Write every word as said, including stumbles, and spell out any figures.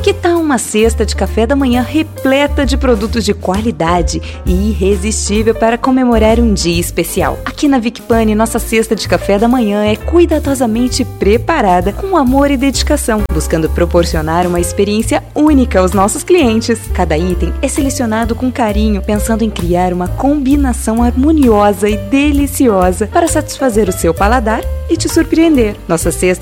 Que tal uma cesta de café da manhã repleta de produtos de qualidade e irresistível para comemorar um dia especial? Aqui na Vicpani, nossa cesta de café da manhã é cuidadosamente preparada com amor e dedicação, buscando proporcionar uma experiência única aos nossos clientes. Cada item é selecionado com carinho, pensando em criar uma combinação harmoniosa e deliciosa para satisfazer o seu paladar e te surpreender. Nossa cesta